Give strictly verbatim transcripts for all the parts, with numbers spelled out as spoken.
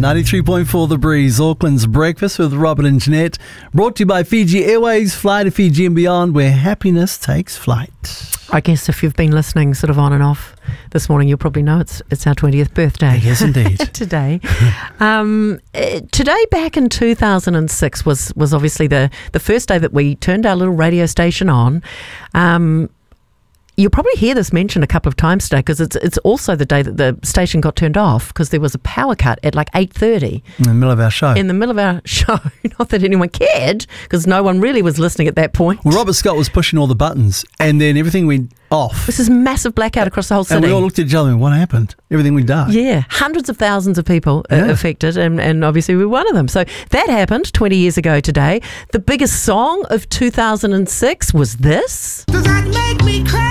ninety-three point four The Breeze, Auckland's Breakfast with Robert and Jeanette. Brought to you by Fiji Airways, fly to Fiji and beyond, where happiness takes flight. I guess if you've been listening sort of on and off this morning, you'll probably know it's it's our twentieth birthday. Yes, indeed. today. um, uh, today, back in two thousand six, was, was obviously the, the first day that we turned our little radio station on. Um, You'll probably hear this mentioned a couple of times today because it's it's also the day that the station got turned off because there was a power cut at like eight thirty. In the middle of our show. In the middle of our show. Not that anyone cared because no one really was listening at that point. Well, Robert Scott was pushing all the buttons and then everything went off. This is massive blackout across the whole city. And we all looked at each other and what happened? Everything went dark. Yeah, hundreds of thousands of people uh, Yeah. affected and, and obviously we were one of them. So that happened twenty years ago today. The biggest song of two thousand six was this. Does that make me crazy?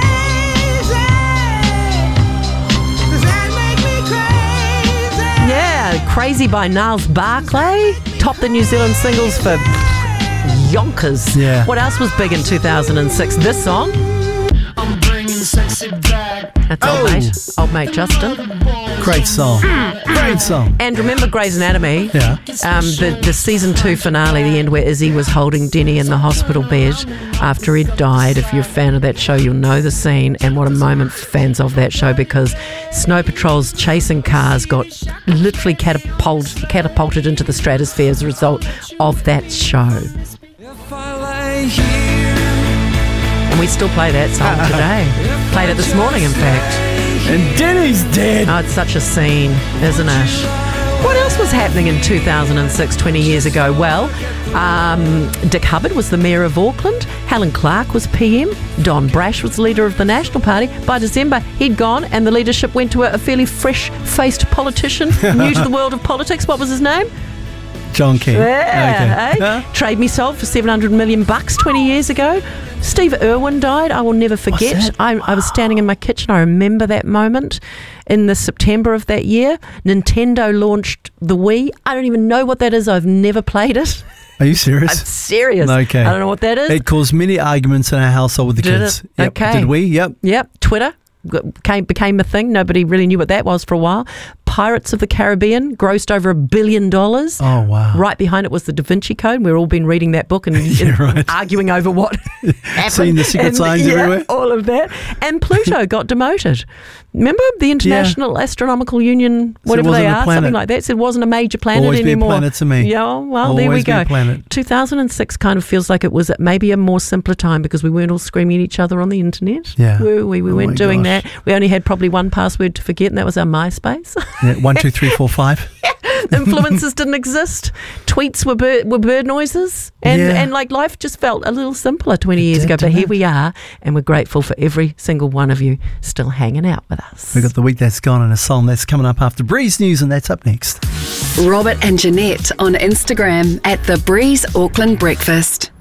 Does that make me crazy? Yeah, Crazy by Niles Barclay. Topped the New Zealand singles for yonkers. Yeah. What else was big in two thousand six? This song. I'm bringing sexy back. That's old Oh. mate. Old mate Justin. Great song. Great song. And remember Grey's Anatomy? Yeah. Um, the, the season two finale, the end where Izzy was holding Denny in the hospital bed after he'd died. If you're a fan of that show, you'll know the scene. And what a moment for fans of that show because Snow Patrol's chasing cars got literally catapulted, catapulted into the stratosphere as a result of that show. If I lay here, And we still play that song today. Played it this morning, in fact. And Denny's dead. Oh, it's such a scene, isn't it? What else was happening in two thousand six, twenty years ago? Well, um, Dick Hubbard was the Mayor of Auckland. Helen Clark was P M. Don Brash was leader of the National Party. By December, he'd gone and the leadership went to a, a fairly fresh-faced politician, new to the world of politics. What was his name? John King. Yeah, Okay. eh? Trade Me sold for seven hundred million bucks twenty years ago. Steve Irwin died. I will never forget. that? I, I was standing in my kitchen. I remember that moment in the September of that year. Nintendo launched the Wii. I don't even know what that is. I've never played it. Are you I'm serious? serious. Okay. I don't know what that is. It caused many arguments in our household with the Did kids. it? Yep. Okay. Did we? Yep. Yep. Twitter became, became a thing. Nobody really knew what that was for a while. Pirates of the Caribbean grossed over a billion dollars. Oh, wow. Right behind it was the Da Vinci Code. We've all been reading that book and, Yeah, and right. arguing over what happened. Seeing the secret And, signs yeah, everywhere. all of that. And Pluto got demoted. Remember the International Astronomical Union, So it whatever wasn't they a are, planet. something like that. Said it wasn't a major planet Always be a anymore. planet to me. Yeah, well, there we Always be go. a planet. two thousand six kind of feels like it was maybe a more simpler time because we weren't all screaming at each other on the internet. Yeah. Were we? We Oh weren't my doing gosh. that. We only had probably one password to forget, and that was our MySpace. Yeah, one, two, three, four, five. Influencers didn't exist. Tweets were bird, were bird noises, and Yeah. and like life just felt a little simpler twenty years did, ago. But didn't here it? we are, and we're grateful for every single one of you still hanging out with us. We've got the week that's gone and a song that's coming up after Breeze News, and that's up next. Robert and Jeanette on Instagram at The Breeze Auckland Breakfast.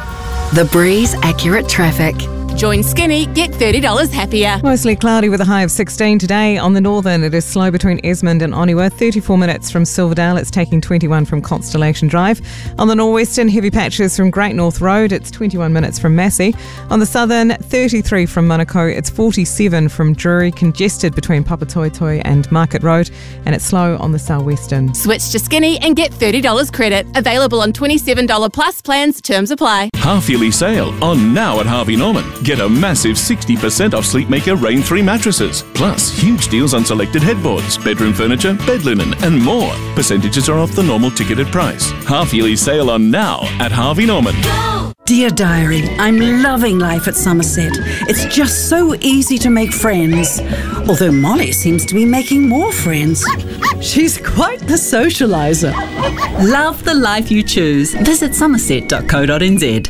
The Breeze Accurate Traffic. Join Skinny, get thirty dollars happier. Mostly cloudy with a high of sixteen today. On the northern, it is slow between Esmond and Oniwa. thirty-four minutes from Silverdale. It's taking twenty-one from Constellation Drive. On the northwestern, heavy patches from Great North Road. It's twenty-one minutes from Massey. On the southern, thirty-three from Manukau. It's forty-seven from Drury. Congested between Papatoetoe and Market Road. And it's slow on the southwestern. Switch to Skinny and get thirty dollars credit. Available on twenty-seven dollars plus plans. Terms apply. Half-yearly sale on now at Harvey Norman. Get a massive sixty percent off Sleepmaker Rain three mattresses. Plus, huge deals on selected headboards, bedroom furniture, bed linen, and more. Percentages are off the normal ticketed price. Half-yearly sale on now at Harvey Norman. Dear Diary, I'm loving life at Somerset. It's just so easy to make friends. Although Molly seems to be making more friends. She's quite the socialiser. Love the life you choose. Visit somerset dot co dot n z.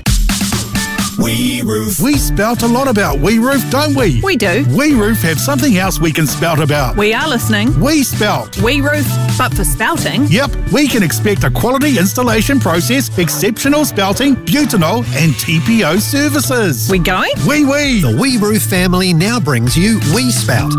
We Roof. We spout a lot about We Roof, don't we? We do. We Roof have something else we can spout about. We are listening. We spout. We Roof, but for spouting. Yep, we can expect a quality installation process, exceptional spouting, butanol and T P O services. We going? We we. The We Roof family now brings you We Spout.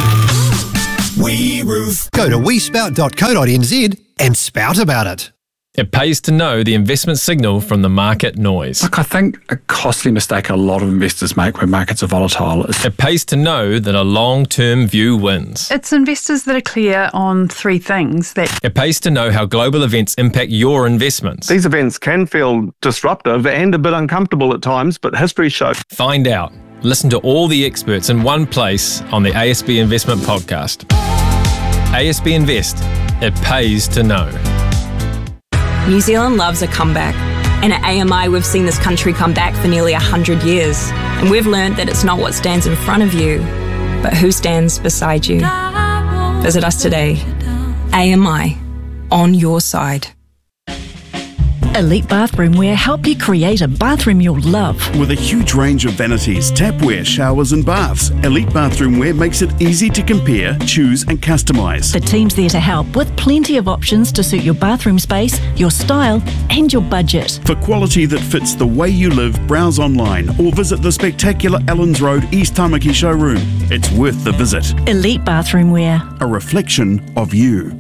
We Roof. Go to we spout dot co dot n z and spout about it. It pays to know the investment signal from the market noise. Look, I think a costly mistake a lot of investors make when markets are volatile is It pays to know that a long-term view wins. It's investors that are clear on three things that It pays to know how global events impact your investments. These events can feel disruptive and a bit uncomfortable at times, but history shows. Find out. Listen to all the experts in one place on the A S B Investment Podcast. A S B Invest. It pays to know. New Zealand loves a comeback. And at A M I, we've seen this country come back for nearly one hundred years. And we've learned that it's not what stands in front of you, but who stands beside you. Visit us today. A M I, on your side. Elite Bathroomwear help you create a bathroom you'll love. With a huge range of vanities, tapware, showers and baths, Elite Bathroomwear makes it easy to compare, choose and customise. The team's there to help with plenty of options to suit your bathroom space, your style and your budget. For quality that fits the way you live, browse online or visit the spectacular Allens Road East Tamaki showroom. It's worth the visit. Elite Bathroomwear. A reflection of you.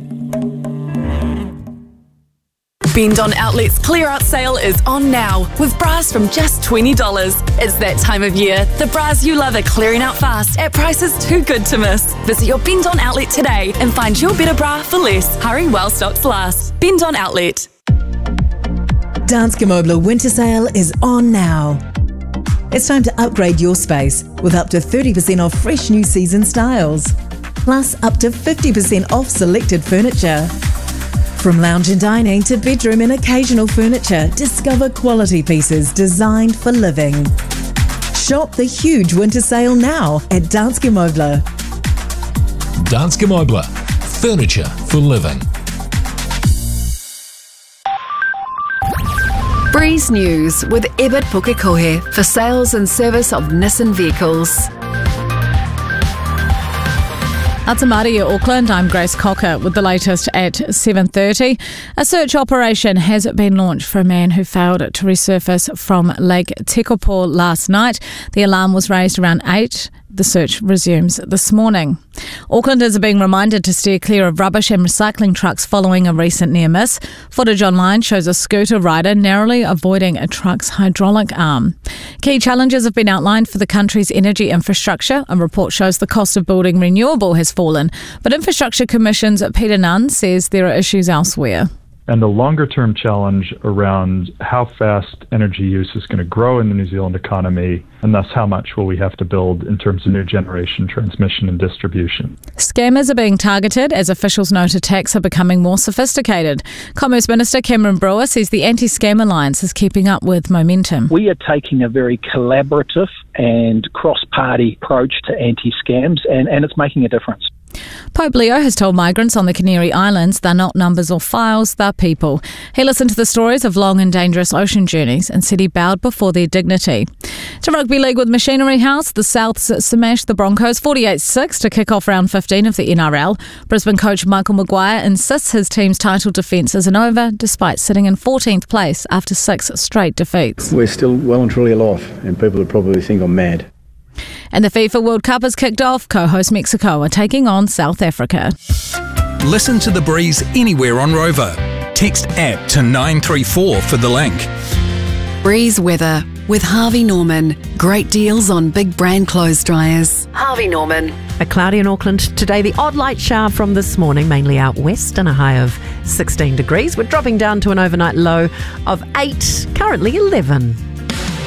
Bendon Outlet's clear out sale is on now with bras from just twenty dollars. It's that time of year. The bras you love are clearing out fast at prices too good to miss. Visit your Bendon Outlet today and find your better bra for less. Hurry while stocks last. Bendon Outlet. Danske Mobler winter sale is on now. It's time to upgrade your space with up to thirty percent off fresh new season styles. Plus up to fifty percent off selected furniture. From lounge and dining to bedroom and occasional furniture, discover quality pieces designed for living. Shop the huge winter sale now at Danske Mobler. Danske Mobler. Furniture for living. Breeze News with Ebert Pukekohe for sales and service of Nissan vehicles. Atamaria, Auckland. I'm Grace Cocker with the latest at seven thirty. A search operation has been launched for a man who failed to resurface from Lake Tekapo last night. The alarm was raised around eight. The search resumes this morning. Aucklanders are being reminded to steer clear of rubbish and recycling trucks following a recent near miss. Footage online shows a scooter rider narrowly avoiding a truck's hydraulic arm. Key challenges have been outlined for the country's energy infrastructure. A report shows the cost of building renewable has fallen, but Infrastructure Commission's Peter Nunn says there are issues elsewhere. And the longer-term challenge around how fast energy use is going to grow in the New Zealand economy, and thus how much will we have to build in terms of new generation transmission and distribution. Scammers are being targeted as officials note attacks are becoming more sophisticated. Commerce Minister Cameron Brewer says the Anti-Scam Alliance is keeping up with momentum. We are taking a very collaborative and cross-party approach to anti-scams, and, and it's making a difference. Pope Leo has told migrants on the Canary Islands they're not numbers or files, they're people. He listened to the stories of long and dangerous ocean journeys and said he bowed before their dignity. To Rugby League with Machinery House, the Souths smashed the Broncos forty-eight six to kick off round fifteen of the N R L. Brisbane coach Michael Maguire insists his team's title defence isn't over, despite sitting in fourteenth place after six straight defeats. We're still well and truly alive, and people would probably think I'm mad. And the FIFA World Cup has kicked off. Co-host Mexico are taking on South Africa. Listen to The Breeze anywhere on Rover. Text app to nine three four for the link. Breeze weather with Harvey Norman. Great deals on big brand clothes dryers. Harvey Norman. A cloudy in Auckland today. The odd light shower from this morning, mainly out west, and a high of sixteen degrees. We're dropping down to an overnight low of eight, currently eleven.